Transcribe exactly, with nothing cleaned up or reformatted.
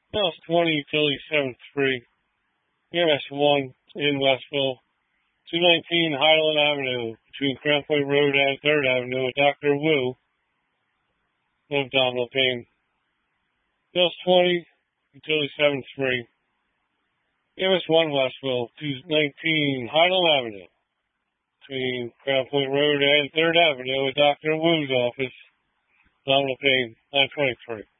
House twenty, utility seven three, E M S one in Westville, two nineteen Highland Avenue, between Crown Point Road and third Avenue, with Doctor Wu of abdominal pain. House twenty, utility seven three, E M S one Westville, two nineteen Highland Avenue, between Crown Point Road and third Avenue, with Doctor Wu's office, abdominal pain, nine twenty-three.